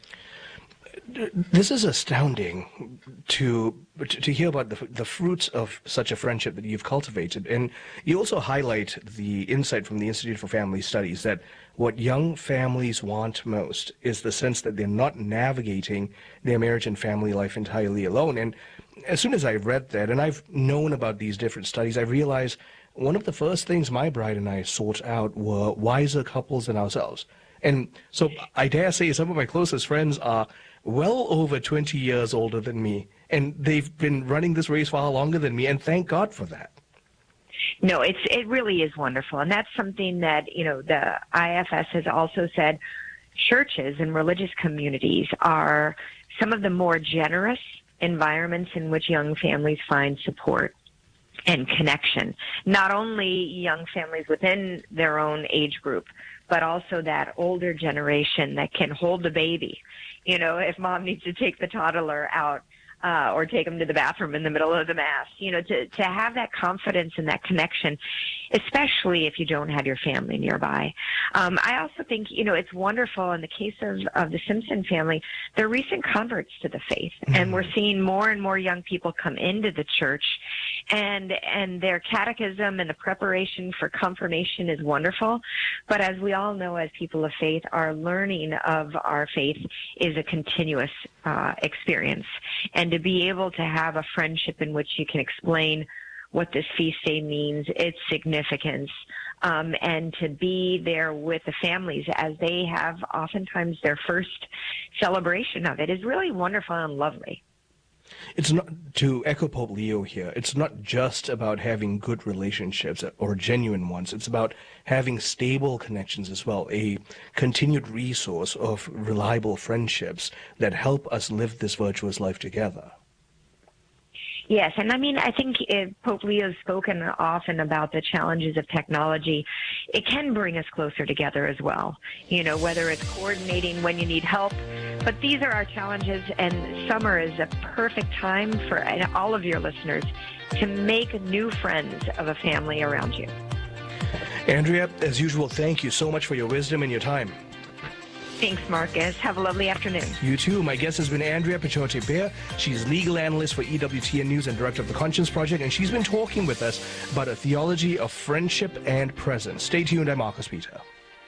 This is astounding to to hear about the the fruits of such a friendship that you've cultivated. And you also highlight the insight from the Institute for Family Studies that what young families want most is the sense that they're not navigating their marriage and family life entirely alone. And as soon as I read that, and I've known about these different studies, I realized one of the first things my bride and I sought out were wiser couples than ourselves. And so I dare say some of my closest friends are well over twenty years older than me, and they've been running this race far longer than me, and thank God for that. No, it's it really is wonderful, and that's something that, you know, the I F S has also said churches and religious communities are some of the more generous environments in which young families find support and connection. Not only young families within their own age group, but also that older generation that can hold the baby. You know, if mom needs to take the toddler out uh, or take him to the bathroom in the middle of the mass, you know, to, to have that confidence and that connection, especially if you don't have your family nearby. Um, I also think, you know, it's wonderful in the case of, of the Simpson family, they're recent converts to the faith. Mm-hmm. And we're seeing more and more young people come into the church, and and their catechism and the preparation for confirmation is wonderful. But as we all know, as people of faith, our learning of our faith is a continuous uh, experience. And to be able to have a friendship in which you can explain what this feast day means, its significance, um, and to be there with the families as they have oftentimes their first celebration of it is really wonderful and lovely. It's not, to echo Pope Leo here, it's not just about having good relationships or genuine ones. It's about having stable connections as well, a continued resource of reliable friendships that help us live this virtuous life together. Yes, and I mean, I think if Pope Leo's spoken often about the challenges of technology. It can bring us closer together as well, you know, whether it's coordinating when you need help. But these are our challenges, and summer is a perfect time for all of your listeners to make new friends of a family around you. Andrea, as usual, thank you so much for your wisdom and your time. Thanks, Marcus. Have a lovely afternoon. You too. My guest has been Andrea Pichote-Beer. She's legal analyst for E W T N News and director of the Conscience Project, and she's been talking with us about a theology of friendship and presence. Stay tuned. I'm Marcus Peter.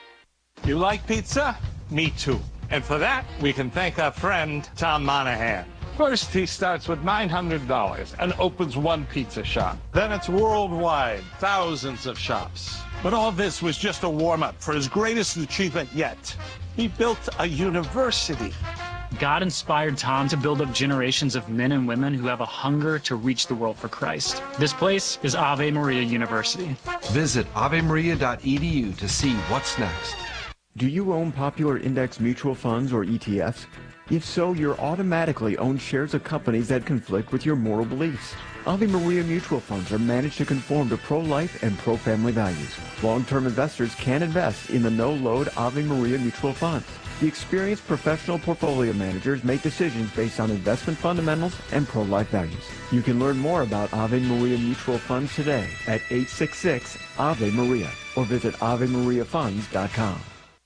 You like pizza? Me too. And for that, we can thank our friend Tom Monahan. First, he starts with nine hundred dollars and opens one pizza shop. Then it's worldwide, thousands of shops. But all this was just a warm-up for his greatest achievement yet. He built a university. God inspired Tom to build up generations of men and women who have a hunger to reach the world for Christ. This place is Ave Maria University. Visit ave maria dot e d u to see what's next. Do you own popular index mutual funds or E T Fs? If so, you're automatically owned shares of companies that conflict with your moral beliefs. Ave Maria mutual funds are managed to conform to pro-life and pro-family values. Long-term investors can invest in the no-load Ave Maria mutual funds. The experienced professional portfolio managers make decisions based on investment fundamentals and pro-life values. You can learn more about Ave Maria mutual funds today at eight six six Ave Maria or visit ave maria funds dot com.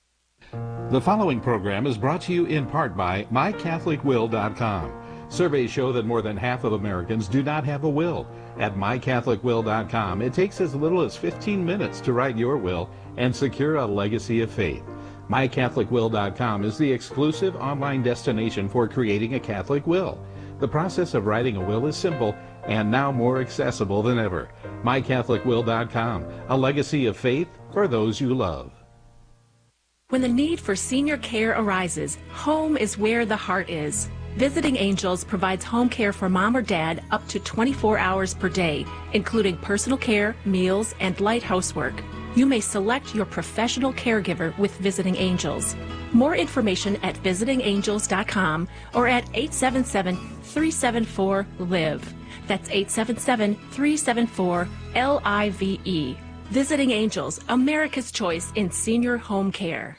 The following program is brought to you in part by my catholic will dot com. Surveys show that more than half of Americans do not have a will. At my catholic will dot com, it takes as little as fifteen minutes to write your will and secure a legacy of faith. my catholic will dot com is the exclusive online destination for creating a Catholic will. The process of writing a will is simple and now more accessible than ever. my catholic will dot com, a legacy of faith for those you love. When the need for senior care arises, home is where the heart is. Visiting Angels provides home care for mom or dad up to twenty-four hours per day, including personal care, meals, and light housework. You may select your professional caregiver with Visiting Angels. More information at visiting angels dot com or at eight seven seven, three seven four, L I V E. That's eight seven seven, three seven four, L I V E. Visiting Angels, America's choice in senior home care.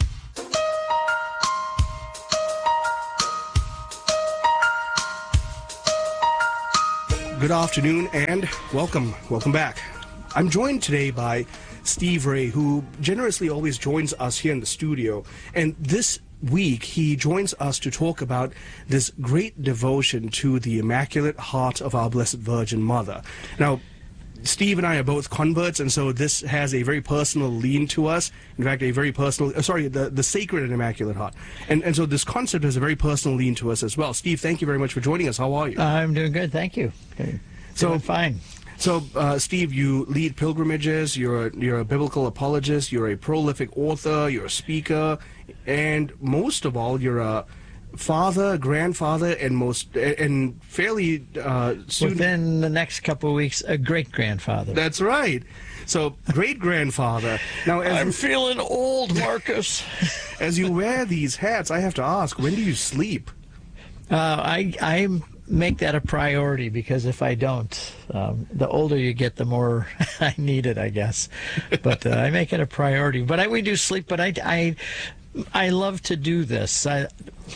Good afternoon and welcome. Welcome back. I'm joined today by Steve Ray, who generously always joins us here in the studio. And this week, he joins us to talk about this great devotion to the Immaculate Heart of our Blessed Virgin Mother. Now, Steve and I are both converts, and so this has a very personal lean to us. In fact, a very personal, uh, sorry, the, the Sacred and Immaculate Heart. And, and so this concept has a very personal lean to us as well. Steve, thank you very much for joining us. How are you? I'm doing good, thank you. So doing fine. So, uh, Steve, you lead pilgrimages, you're a, you're a biblical apologist, you're a prolific author, you're a speaker, and most of all, you're a father, grandfather, and most and fairly uh, soon, within the next couple of weeks, a great-grandfather. That's right. So, great-grandfather. Now, as I'm you, feeling old, Marcus. As you wear these hats, I have to ask, when do you sleep? Uh, I I make that a priority, because if I don't, um, the older you get, the more I need it, I guess. But uh, I make it a priority. But I, we do sleep. But I, I I love to do this. I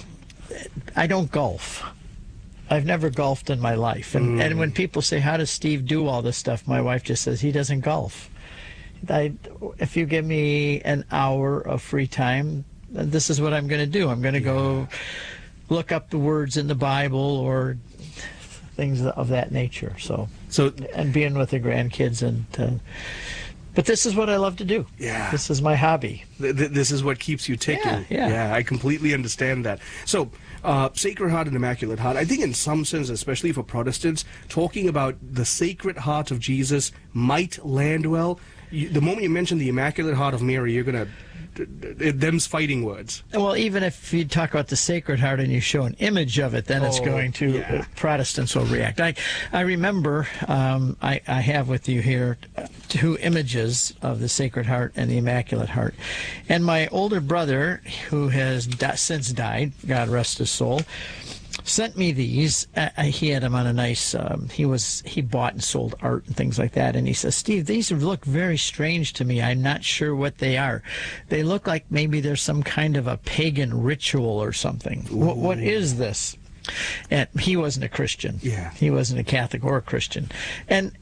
I don't golf. I've never golfed in my life. And mm. and when people say, how does Steve do all this stuff? My wife just says, he doesn't golf. I, if you give me an hour of free time, this is what I'm going to do. I'm going to yeah. go look up the words in the Bible or things of that nature. So, so and being with the grandkids, and uh, but this is what I love to do. Yeah, this is my hobby. Th th this is what keeps you ticking. Yeah, yeah. yeah I completely understand that. So, uh, Sacred Heart and Immaculate Heart. I think, in some sense, especially for Protestants, talking about the Sacred Heart of Jesus might land well. You, the moment you mention the Immaculate Heart of Mary, you're gonna. Them's fighting words. Well, even if you talk about the Sacred Heart and you show an image of it, then oh, it's going to, yeah. uh, Protestants will react. I, I remember, um, I, I have with you here two images of the Sacred Heart and the Immaculate Heart. And my older brother, who has di since died, God rest his soul, sent me these. Uh, he had them on a nice, um, he was, he bought and sold art and things like that. And he says, Steve, these look very strange to me. I'm not sure what they are. They look like maybe there's some kind of a pagan ritual or something. What, what is this? And he wasn't a Christian. Yeah. He wasn't a Catholic or a Christian. And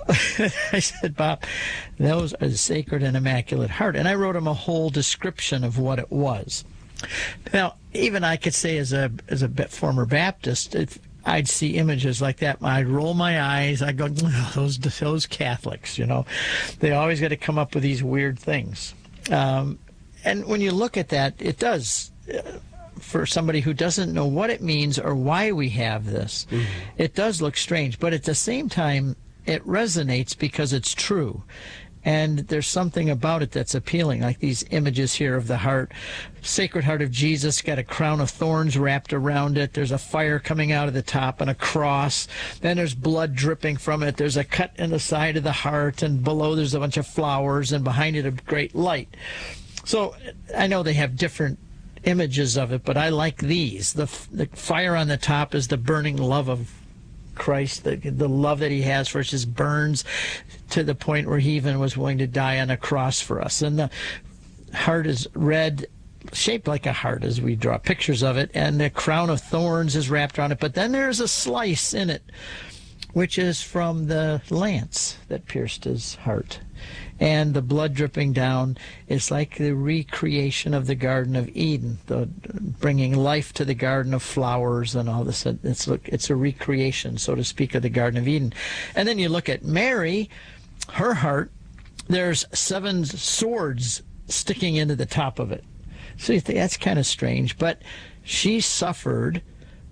I said, Bob, those are the Sacred and Immaculate Heart. And I wrote him a whole description of what it was. Now, even I could say, as a as a former Baptist, if I'd see images like that, I'd roll my eyes. I'd go, those those Catholics, you know, they always got to come up with these weird things. Um, and when you look at that, it does, uh, for somebody who doesn't know what it means or why we have this, mm-hmm. it does look strange. But at the same time, it resonates because it's true. And there's something about it that's appealing, like these images here of the heart. Sacred Heart of Jesus, got a crown of thorns wrapped around it. There's a fire coming out of the top and a cross. Then there's blood dripping from it. There's a cut in the side of the heart, and below there's a bunch of flowers, and behind it a great light. So I know they have different images of it, but I like these. The, the fire on the top is the burning love of Christ, the, the love that he has for us just burns to the point where he even was willing to die on a cross for us. And the heart is red, shaped like a heart as we draw pictures of it, and the crown of thorns is wrapped around it. But then there's a slice in it, which is from the lance that pierced his heart. And the blood dripping down is like the recreation of the Garden of Eden, the bringing life to the Garden of Flowers and all this. It's, look, it's a recreation, so to speak, of the Garden of Eden. And then you look at Mary, her heart, there's seven swords sticking into the top of it. So you think that's kind of strange, but she suffered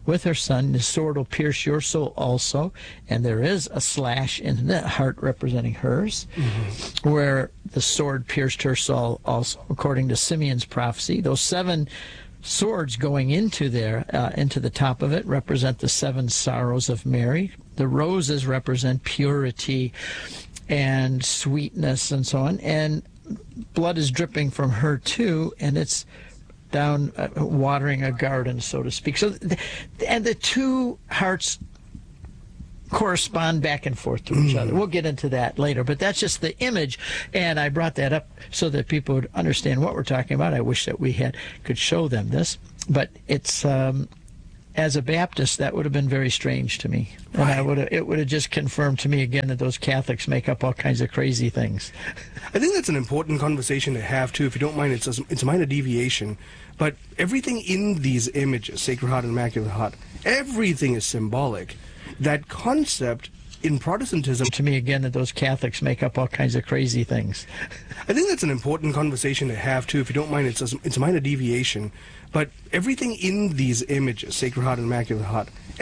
with her son. The sword will pierce your soul also. And there is a slash in the heart representing hers, mm-hmm. where the sword pierced her soul also, according to Simeon's prophecy. Those seven swords going into there, uh, into the top of it, represent the seven sorrows of Mary. The roses represent purity and sweetness and so on. And blood is dripping from her too, and it's down uh, watering a garden, so to speak. So, th- and the two hearts correspond back and forth to each other. We'll get into that later, but that's just the image, and I brought that up so that people would understand what we're talking about. I wish that we had could show them this, but it's um, as a Baptist, that would have been very strange to me, and right. I would have, it would have just confirmed to me again that those Catholics make up all kinds of crazy things. I think that's an important conversation to have too. If you don't mind, it's a, it's a minor deviation, but everything in these images, Sacred Heart and Immaculate Heart, everything is symbolic. That concept in Protestantism, to me again, that those Catholics make up all kinds of crazy things. I think that's an important conversation to have too. If you don't mind, it's a, it's a minor deviation, but everything in these images, Sacred Heart and Immaculate Heart,